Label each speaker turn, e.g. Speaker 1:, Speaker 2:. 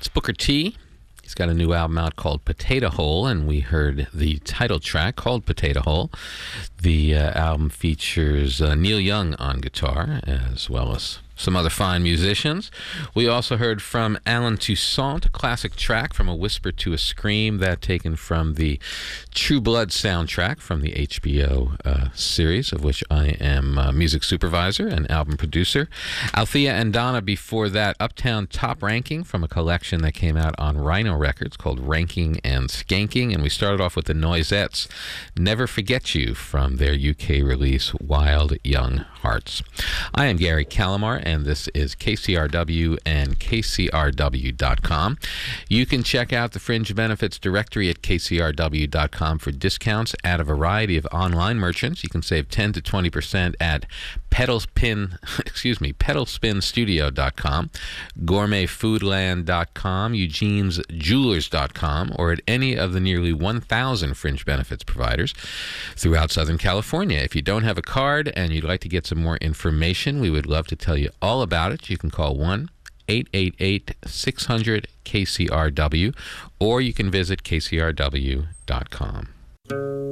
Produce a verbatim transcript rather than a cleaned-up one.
Speaker 1: Booker T. He's got a new album out called Potato Hole, and we heard the title track called Potato Hole. The uh, album features uh, Neil Young on guitar, as well as some other fine musicians. We also heard from Alan Toussaint, a classic track, From a Whisper to a Scream, that taken from the True Blood soundtrack from the H B O uh, series, of which I am uh, music supervisor and album producer. Althea and Donna before that, Uptown Top Ranking, from a collection that came out on Rhino Records called Ranking and Skanking. And we started off with the Noisettes, Never Forget You, from their U K release Wild Young Hearts. I am Gary Calamar, and this is K C R W and K C R W dot com. You can check out the Fringe Benefits directory at K C R W dot com for discounts at a variety of online merchants. You can save ten to twenty percent at Pedalspin, excuse me, Pedal Spin Studio dot com, Gourmet Foodland dot com, Eugene's Jewelers dot com, or at any of the nearly one thousand Fringe Benefits providers throughout Southern California. If you don't have a card and you'd like to get some more information, we would love to tell you all about it. You can call one eight eight eight, six hundred, K C R W, or you can visit K C R W dot com.